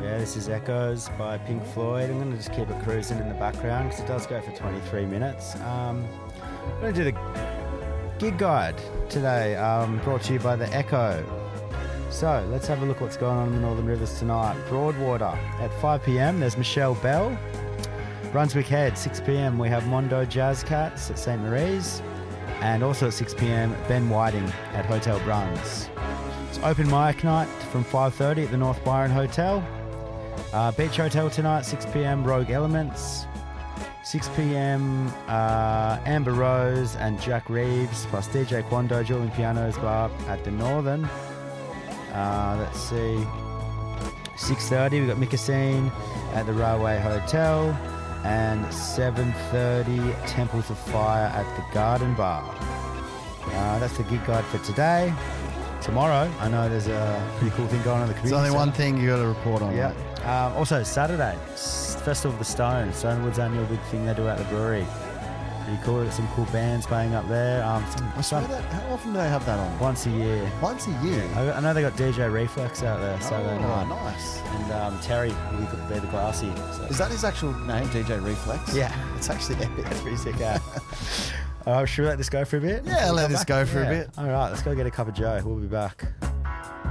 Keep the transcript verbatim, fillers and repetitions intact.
Yeah, this is Echoes by Pink Floyd. I'm going to just keep it cruising in the background because it does go for twenty-three minutes. Um, I'm going to do the gig guide today, um, brought to you by The Echo. So let's have a look what's going on in the Northern Rivers tonight. Broadwater at five p.m. There's Michelle Bell. Brunswick Head, six p.m. we have Mondo Jazz Cats at Saint Marie's. And also at six p.m. Ben Whiting at Hotel Bruns. It's open mic night from five thirty at the North Byron Hotel. Uh, Beach Hotel tonight, six p.m. Rogue Elements. six p.m. Uh, Amber Rose and Jack Reeves plus D J Quando, Julian Pianos Bar at the Northern. Uh, let's see. six thirty we've got Mickasine at the Railway Hotel. And seven thirty Temples of Fire at the Garden Bar. Uh, that's the gig guide for today. Tomorrow, I know there's a pretty cool thing going on in the community. There's only centre. one thing you got to report on. Yeah. Um, also, Saturday, Festival of the Stone. Stonewood's annual big thing they do at the brewery. Pretty cool. Got some cool bands playing up there. Um, some, I swear some, that, how often do they have that on? once a year. Once a year? I, I know they got D J Reflex out there Saturday oh, night. nice. And um, Terry, we could be the glassy. So. Is that his actual name, D J Reflex? Yeah. It's actually epic. That's pretty sick, yeah. Uh, should we let this go for a bit? Yeah, We'll let come this back? go for a Yeah. bit. All right, let's go get a cup of Joe. We'll be back.